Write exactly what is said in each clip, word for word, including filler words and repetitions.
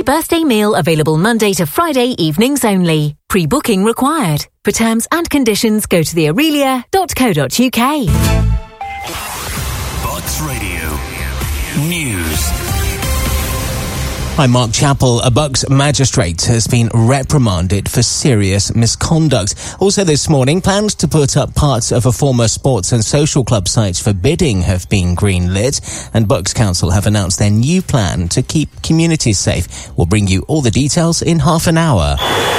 birthday meal available Monday to Friday evenings only. Pre-booking required. For terms and conditions, go to the aurelia dot co dot uk. Bucks Radio News. I'm Mark Chappell. A Bucks magistrate has been reprimanded for serious misconduct. Also this morning, plans to put up parts of a former sports and social club site for bidding have been greenlit, and Bucks Council have announced their new plan to keep communities safe. We'll bring you all the details in half an hour.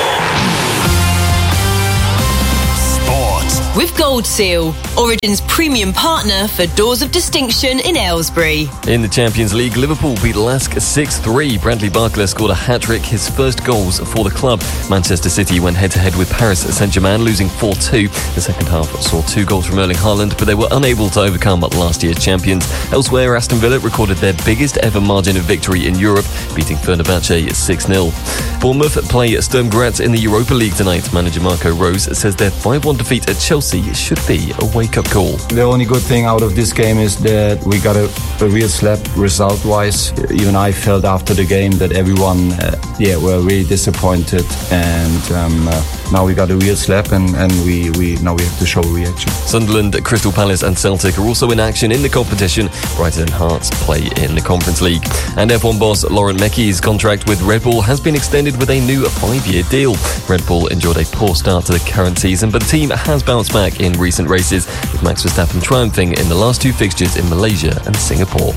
With Gold Seal, Origin's premium partner for Doors of Distinction in Aylesbury. In the Champions League, Liverpool beat Lask six three. Bradley Barcola scored a hat-trick, his first goals for the club. Manchester City went head-to-head with Paris Saint-Germain, losing four two. The second half saw two goals from Erling Haaland, but they were unable to overcome last year's champions. Elsewhere, Aston Villa recorded their biggest ever margin of victory in Europe, beating Fenerbahce six nil. Bournemouth play Sturm Graz in the Europa League tonight. Manager Marco Rose says their five one defeat at Chelsea should be a wake-up call. The only good thing out of this game is that we got a, a real slap result-wise. Even I felt after the game that everyone, uh, yeah, were really disappointed, and um, uh, now we got a real slap, and, and we, we now we have to show reaction. Sunderland, Crystal Palace and Celtic are also in action in the competition. Brighton and Hearts play in the Conference League. And F one boss Laurent Mekies' contract with Red Bull has been extended with a new five-year deal. Red Bull enjoyed a poor start to the current season, but the team has bounced back in recent races, with Max Verstappen triumphing in the last two fixtures in Malaysia and Singapore.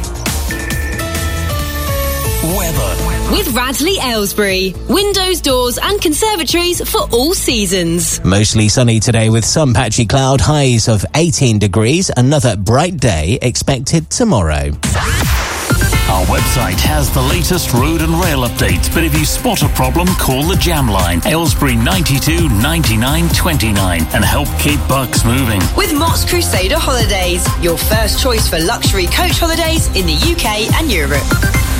Weather. With Radley Aylesbury, windows, doors and conservatories for all seasons. Mostly sunny today with some patchy cloud, highs of eighteen degrees. Another bright day expected tomorrow. Our website has the latest road and rail updates, but if you spot a problem, call the Jam Line, Aylesbury ninety-two ninety-nine twenty-nine, and help keep Bucks moving. With Mott's Crusader Holidays, your first choice for luxury coach holidays in the U K and Europe.